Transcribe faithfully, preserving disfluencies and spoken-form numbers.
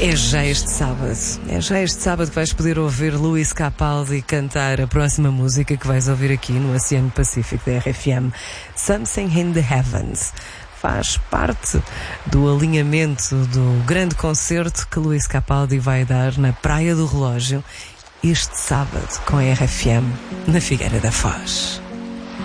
É já este sábado, é já este sábado que vais poder ouvir Luís Capaldi cantar a próxima música que vais ouvir aqui no Oceano Pacífico da R F M, Something in the Heavens. Faz parte do alinhamento do grande concerto que Luís Capaldi vai dar na Praia do Relógio este sábado com a R F M na Figueira da Foz.